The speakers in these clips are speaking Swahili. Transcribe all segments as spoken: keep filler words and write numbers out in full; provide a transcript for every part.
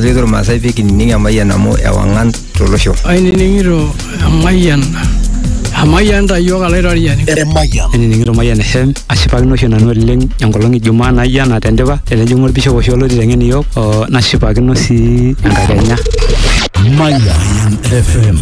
ajoki Maasai pee kinining Mayian amu ewangan tolosho. Aininingito Mayian Amayian tayiok alaitariani. Aininingito Mayian F M ashipakino oshi nanu oleng enkolong Ijumaa nayia na tendipa tenejingu orbishop oshi olotii tengen iyiok nashipakino sii enkakenya. Mayian F M.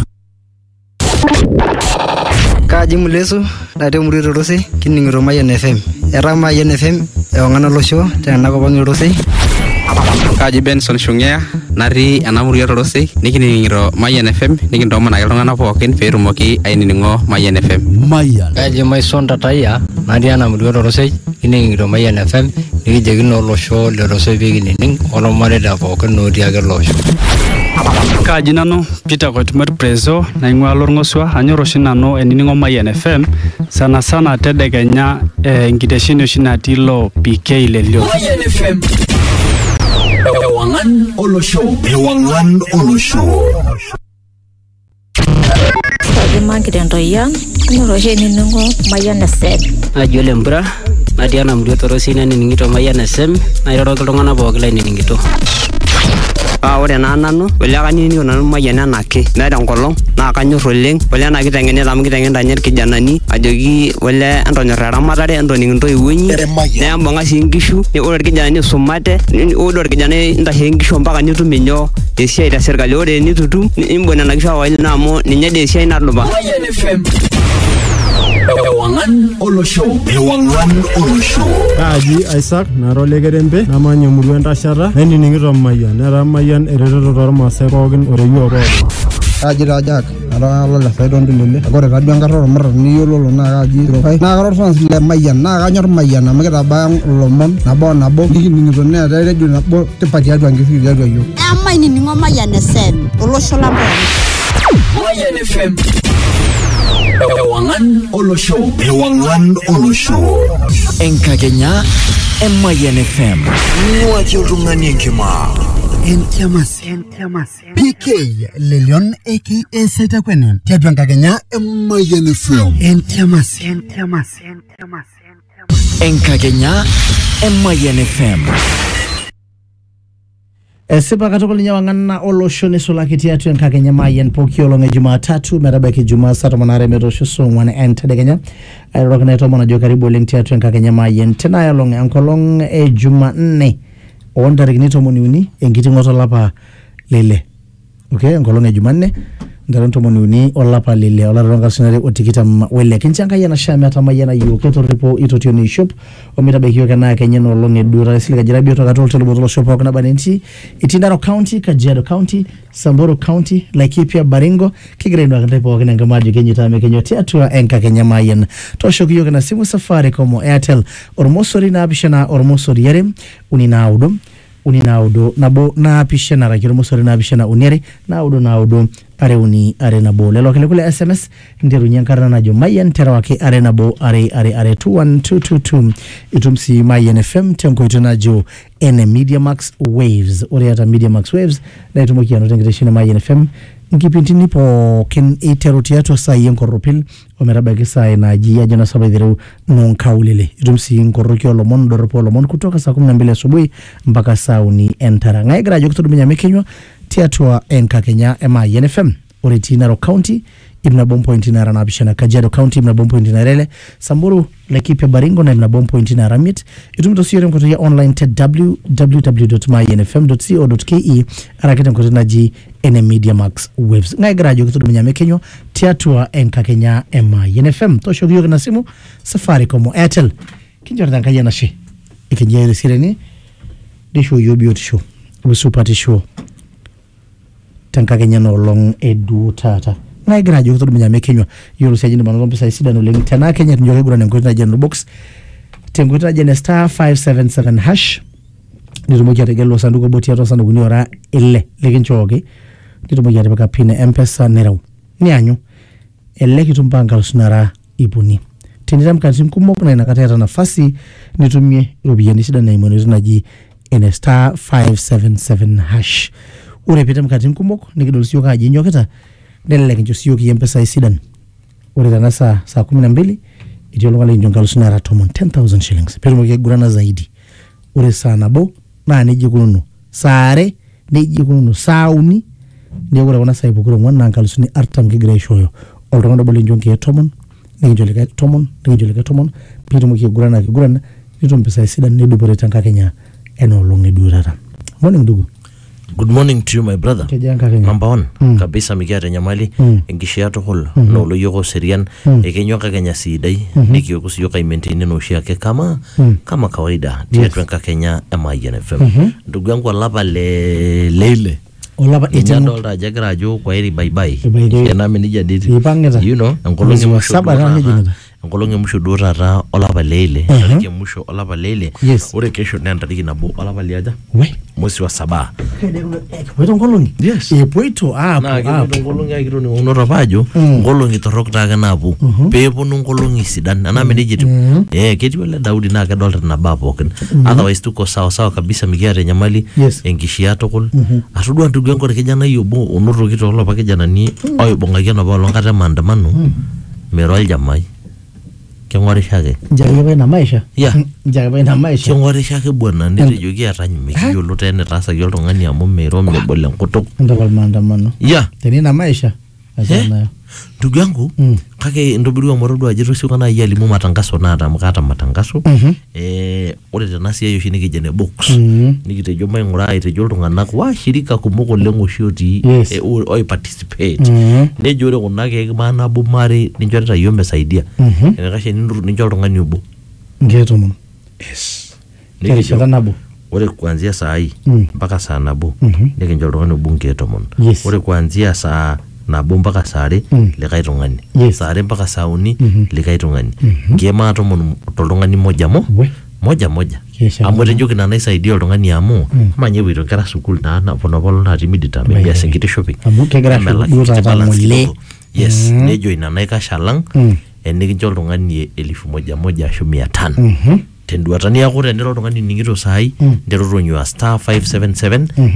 Kaji Muleso natii Murito Torosei kiningito Mayian F M. Era Mayian F M ewangan olosho tenakop ang Torosei. Kaji Benson Shungea natii ena Murito Torosei nikiningito Mayian F M nikintomonaki iltung'anak pookin pee etumoki aininingo Mayian F M. Mayian. Kaji Maison Tataya natii ena Murito Torosei kiningito Mayian F M nikijokino olosho le Torosei pee kinining olmareita pookin otii ake ele osho. Kaji nanu Peter Koitumor Prezo naing'ua Lorng'osua anyor oshi nanu eniningo Mayian F M sana sana tedekenya enkitesheni oshi natii ilo P K Lelio. Mayian F M. Ewangan olosho. Ewangan olosho. Kaji Mankitentoyia anyor oshi eniningo Mayian F M. Ajo Lembra natii ena Murito Torosei naniningito Mayian F M nairoroki iltung'anak pookin laininingito. Ah, ore naa nanu, ole kaniningito nanu Mayian enake, meeta enkolong, naa kanyor oleng, ole ena kiteng'enita amu kiteng'enita ninye irkijanani, ajoki ole entonyorr eramatare, entoning intoiwuo inyi, nembung'a sii nkishu, ore irkijanani isumate, ore orkijanai intashe nkishu mpaka nitum inyoo esiai te serkali, ore enitutum nimbung' nena kishu awaili naa amu ninye dii esiai nadupa. Mayian F M. Ewangan olosho. Ewangan olosho. Kaji Isaac narole Kerembe namanya emurua entashata naininingito Mayian nera Mayian eretoto tormaasai pookin oreyiok pookin. Kaji Rajak ara le Saidon Dilele ore taduo enkarna ormurra niyiololo naa kaji Rokai naa karor fans le Mayian naa kanyor Mayian amu kitabaya ilomon nabo nabo nikiningito neeta redio nabo tipat tiatua nkishu tiatua yiok. Amainingo Mayian F M olosho lang pookin. Mayian F M. Ewangan olosho. Ewangan olosho. Enkakenya Mayian F M. Nwaki oltung'ani enkima. Entiamas. Entiamas. P K Lelion aka Setakwenen. Tiatua enkakenya Mayian F M. Entiamas. Entiamas. Entiamas. Enkakenya Mayian F M. Esipa katukul ninye wangana olosho nisulaki tiatu enkakenya Mayian poki olong e Jumatatu metabaiki Jumaa saa tomon are metosho saa ong'uan entedekenya airoroki naitoomon ajo karibu oleng tiatu enkakenya Mayian tena olong enkolong e Jumanne oontarikini tomoni uni enkiting'oto olapa lele. Okay, enkolong e Jumanne ntarikini tomoni uni olapa lele olari loonkalifuni are otikitam wele kinchi Enkai enashe meeta Mayian ayiok ketorripo itotioni ishop omitabaiki yiok ena akenya nolong eduo taisili kajira bioto katul teluboto olosho pookin naba ninchi etii Narok County, Kajiado County, Samburu County, Laikipia, Baringo kigira ainuaki ntae pookin enkima ajo kenyita mekenyo tiatua enkakenya Mayian tooshoki yiok ina simu Safaricom o Airtel ormosori naapishana ormosori are uni naudo uni naudo nabo naapishana araki ormosori naapishana uni are naudo naudo are uni are nabo lelo kile kule S M S nterunye enkarna najo Mayian terewaki are nabo are are are two one two two two itum si Mayian F M tenkoito najo ene Media Max Waves ore ata Media Max Waves na itumoki anoto enkitesheni Mayian F M nkipintini pookin iteru tiatua saai enkorropil ometabaiki saai naji ajo nasabaitheru nonkaulele itum si nkoroki olomon dorropu olomon kutoka saa kumi na mbili asubuhi mpaka saa uni entara ng'ae gira ajo kituduminya mekenywa tiatua enkakenya Mayian F M ore etii Narok County imna bom point nara naapishana Kajiado County imna bom point nara ile Samburu Laikipia Baringo na imna bom point nara mit itumito siyore mkoto ya online te w w w dot mayian f m dot co dot k e arakete mkoto naji ene Media Max Waves ng'ae gira ajo kituduminya mekenywa tiatua enkakenya Mayian F M toshoki yiok na simu Safaricom o Airtel kinjorita Enkai enashe ikinjia irisireni disho yobiotisho usupati tenkakenya nolong edu tata ng'ae gira ajo kituduminya mekenywa yiolo siaji ndimanoto mpisai sidan oleng tena Kenya tinjoki aiguran enkoitoi naji General Box tenkoitoi naji star five seven seven hash nitumoki ategelu osanduku obo tiatua osandukuni ora ile likinchooki nitumoki atipika pin M-Pesa nireu nianyu ele kitumpa nkalusuni nara ip uni tenitam nkatitin kumok na inakata eeta nafasi nitumie iropiyiani sidan eimu enkoitoi naji ene star five seven seven hash ore pitam nkatitin kumok nikidol siyiok ajo inyokita nelelek incho siyiok iyie mpisai sidan ore tena saa saa kumi na mbili etii oltung'ani likincho nkalusuni nara tomon ten thousand shillings peetumoki aigurana zaidi ore saa nabo naa nejia ikununo saa are neji kuno saa uni ne ora wana sai bukuro ngwan nan kalusuni artam kigira ishoyo oltongo bole njonki etomon nikijoleka tomon nikijoleka tomon pito muki gurana gurana nito mpesa sida ne dubore tanka Kenya eno longe durara. Morning ndugu. Good morning to you, my brother. Number one, mm. kabisa mikiata nyamali mm. enkishiato hol mm. no lo yoko serian mm. ekenyoka Kenya sidai mm -hmm. nikiyoko siyoka imaintain no shiake kama mm. kama kawaida tiatu yes. Kenya M Y N F M. Mm -hmm. Ndugu yangu alaba le lele olaba ejano jagira ajo kwa heri bye bye yana menija diti you know angolonge musho angolonge musho dorara olaba lele alike musho olaba lele ore kesho nenda diki nabo olaba liaja we mwezi wa saba weto ngolonge yes e poito ah ah ngolonge akiro ni onora bajo ngolonge torok taga nabo pepo ngolonge sidan ana menija tu eh keti wala Daudi na kadolta na babo ken otherwise tuko sawa sawa kabisa migiare nyamali enkishiato kul atudua ndugu yangu kijana yobo onoro kito lopa kijana ni oyo bongaki na bolo ngata maandamano merol jamai kengori shake njaribe na maisha ya njaribe na maisha kengori shake bwana nitijoki atany mikiyolo tene tasa yolto ngani amo mero mbole nkutuk ndabal maandamano ya teni na maisha ajana ndugu yangu mm. kake ndobiri wa morodo ajiro sio kana yali mu matangaso na ata mukata matangaso mm -hmm. eh ore tena sia yo shiniki jene box mm -hmm. nikitejo maingura itejo ltunganak wa shirika kumoko lengo shioti yes. eh, oi participate mm -hmm. nejore kunake mana bumare ninjoreta yombe saidia mm -hmm. enakashe ninru ninjo ltungani ubo ngeto mun yes nikijo nabo ore kuanzia saa hii mm. mpaka saa nabo mm -hmm. nikinjo ltungani ubo ngeto mun yes. ore kuanzia saa nabo mpaka sare mm. likai tungani yes. sare mpaka sauni mm -hmm. likai tungani mm -hmm. ngema tomon toltungani moja mo we moja moja Kesha amore joki na naisaidia oltungani amu mm. manye wito kera sukul na na pono polo na timidita maybe asingiti shopping amu kegera dura za mole yes mm. nejo ina naika shalang mm. enikinjo oltungani elfu moja moja ashu mia tano mm -hmm. tenduatani yako tenero oltungani ningito sai mm. ndero ronyo star five seven seven mm -hmm.